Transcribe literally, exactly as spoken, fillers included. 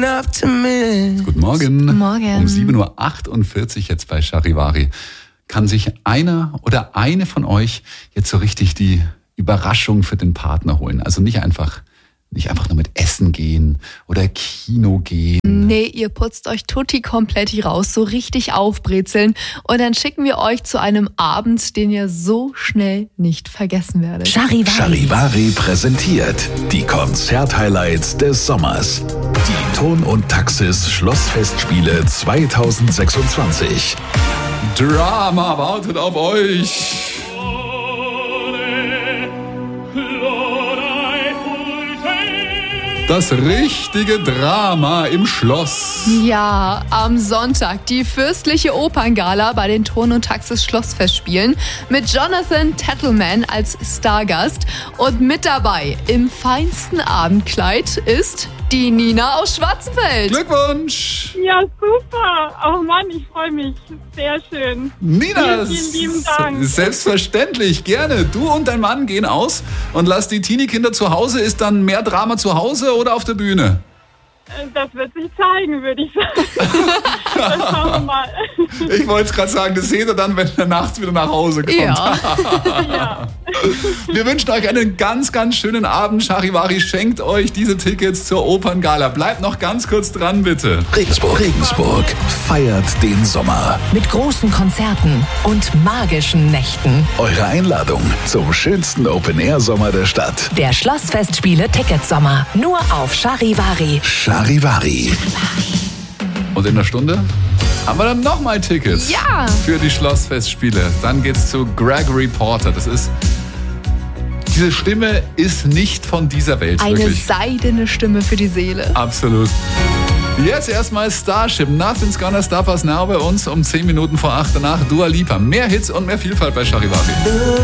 enough to miss. Guten Morgen. Guten Morgen. Um sieben Uhr achtundvierzig jetzt bei Charivari. Kann sich einer oder eine von euch jetzt so richtig die Überraschung für den Partner holen? Also nicht einfach, nicht einfach nur mit Essen gehen oder Kino gehen. Nee, ihr putzt euch tutti kompletti raus, so richtig aufbrezeln. Und dann schicken wir euch zu einem Abend, den ihr so schnell nicht vergessen werdet. Charivari. Charivari präsentiert die Konzert-Highlights des Sommers. Die Ton und Taxis Schlossfestspiele zweitausendsechsundzwanzig. Drama wartet auf euch. Das richtige Drama im Schloss. Ja, am Sonntag die fürstliche Operngala bei den Ton- und Taxis Schlossfestspielen mit Jonathan Tettleman als Stargast. Und mit dabei im feinsten Abendkleid ist die Nina aus Schwarzenfeld. Glückwunsch! Ja, super. Oh Mann, ich freue mich. Sehr schön. Nina, Vielen, vielen lieben Dank. selbstverständlich, gerne. Du und dein Mann gehen aus und lass die Teenie-Kinder zu Hause. Ist dann mehr Drama zu Hause oder auf der Bühne? Das wird sich zeigen, würde ich sagen. Das schauen wir mal. Ich wollte es gerade sagen, das seht ihr dann, wenn er nachts wieder nach Hause kommt. Ja. Ja. Wir wünschen euch einen ganz, ganz schönen Abend. Charivari schenkt euch diese Tickets zur Operngala. Bleibt noch ganz kurz dran, bitte. Regensburg. Regensburg feiert den Sommer. Mit großen Konzerten und magischen Nächten. Eure Einladung zum schönsten Open-Air-Sommer der Stadt. Der Schlossfestspiele Ticketsommer. Nur auf Charivari. Charivari. Und in einer Stunde haben wir dann nochmal Tickets Ja. für die Schlossfestspiele. Dann geht's zu Gregory Porter. Das ist, diese Stimme ist nicht von dieser Welt, Eine wirklich. seidene Stimme für die Seele. Absolut. Jetzt erstmal Starship. Nothing's Gonna Stop Us Now bei uns um zehn Minuten vor acht. Danach Dua Lipa. Mehr Hits und mehr Vielfalt bei Charivari.